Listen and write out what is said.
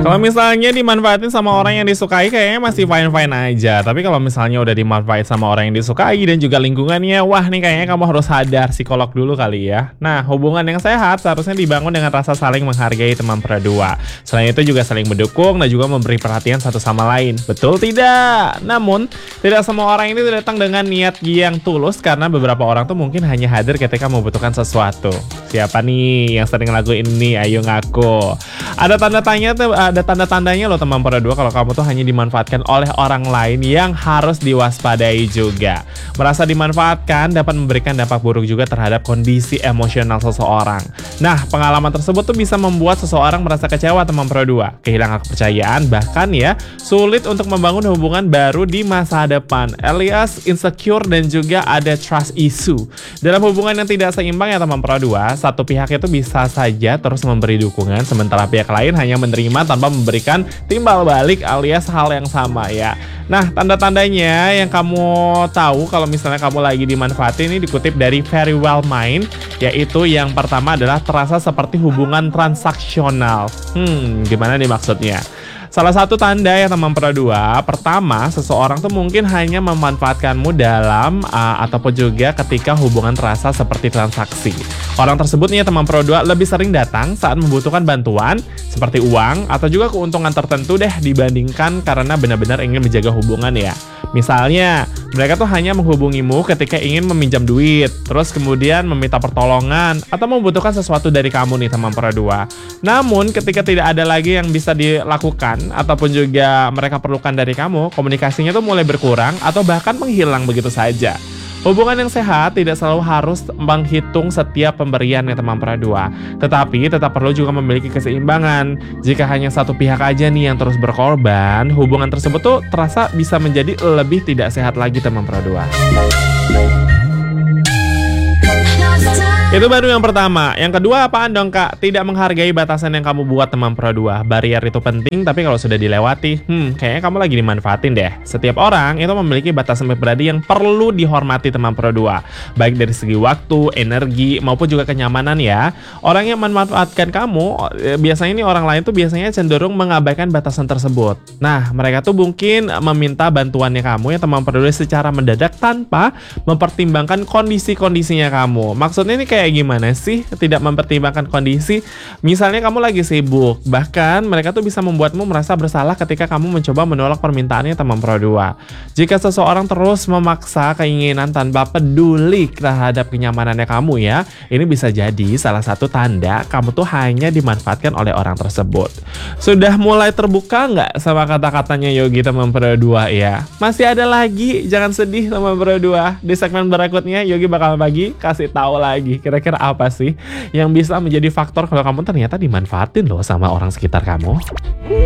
Kalau misalnya dimanfaatin sama orang yang disukai kayaknya masih fine-fine aja. Tapi kalau misalnya udah dimanfaatin sama orang yang disukai dan juga lingkungannya, wah nih kayaknya kamu harus sadar psikolog dulu kali ya. Nah, hubungan yang sehat seharusnya dibangun dengan rasa saling menghargai teman berdua. Selain itu juga saling mendukung dan juga memberi perhatian satu sama lain. Betul tidak? Namun, tidak semua orang ini datang dengan niat yang tulus karena beberapa orang tuh mungkin hanya hadir ketika membutuhkan sesuatu. Siapa nih yang sering lakuin ini? Ayo ngaku. Ada tanda-tandanya loh teman berdua kalau kamu tuh hanya dimanfaatkan oleh orang lain yang harus diwaspadai juga. Merasa dimanfaatkan dapat memberikan dampak buruk juga terhadap kondisi emosional seseorang. Nah, pengalaman tersebut tuh bisa membuat seseorang merasa kecewa teman berdua, kehilangan kepercayaan, bahkan ya sulit untuk membangun hubungan baru di masa depan, alias insecure dan juga ada trust issue. Dalam hubungan yang tidak seimbang ya teman berdua, satu pihak itu bisa saja terus memberi dukungan sementara pihak lain hanya menerima tanpa memberikan timbal balik alias hal yang sama ya. Nah, tanda-tandanya yang kamu tahu kalau misalnya kamu lagi dimanfaatin ini dikutip dari Very Well Mind, yaitu yang pertama adalah terasa seperti hubungan transaksional. Gimana nih maksudnya? Salah satu tanda ya teman berdua, pertama seseorang tuh mungkin hanya memanfaatkanmu dalam ataupun juga ketika hubungan terasa seperti transaksi. Orang tersebut nih ya teman berdua lebih sering datang saat membutuhkan bantuan seperti uang atau juga keuntungan tertentu deh dibandingkan karena benar-benar ingin menjaga hubungan ya. Misalnya, mereka tuh hanya menghubungimu ketika ingin meminjam duit, terus kemudian meminta pertolongan atau membutuhkan sesuatu dari kamu nih teman berdua. Namun ketika tidak ada lagi yang bisa dilakukan ataupun juga mereka perlukan dari kamu, komunikasinya tuh mulai berkurang atau bahkan menghilang begitu saja. Hubungan yang sehat tidak selalu harus menghitung setiap pemberian ya teman berdua, tetapi tetap perlu juga memiliki keseimbangan. Jika hanya satu pihak aja nih yang terus berkorban, hubungan tersebut tuh terasa bisa menjadi lebih tidak sehat lagi teman berdua. Itu baru yang pertama. Yang kedua apaan dong kak? Tidak menghargai batasan yang kamu buat teman berdua. Barrier itu penting, tapi kalau sudah dilewati, kayaknya kamu lagi dimanfaatin deh. Setiap orang itu memiliki batasan pribadi yang perlu dihormati teman berdua, baik dari segi waktu, energi, maupun juga kenyamanan ya. Orang yang memanfaatkan kamu, biasanya ini orang lain tuh biasanya cenderung mengabaikan batasan tersebut. Nah, mereka tuh mungkin meminta bantuannya kamu ya teman berdua secara mendadak tanpa mempertimbangkan kondisi-kondisinya kamu. Maksudnya ini kayak gimana sih tidak mempertimbangkan kondisi? Misalnya kamu lagi sibuk, bahkan mereka tuh bisa membuatmu merasa bersalah ketika kamu mencoba menolak permintaannya teman berdua. Jika seseorang terus memaksa keinginan tanpa peduli terhadap kenyamanannya kamu ya, ini bisa jadi salah satu tanda kamu tuh hanya dimanfaatkan oleh orang tersebut. Sudah mulai terbuka nggak sama kata-katanya Yogi teman berdua ya? Masih ada lagi, jangan sedih teman berdua. Di segmen berikutnya Yogi bakal kasih tahu lagi kira-kira apa sih yang bisa menjadi faktor kalau kamu ternyata dimanfaatin loh sama orang sekitar kamu.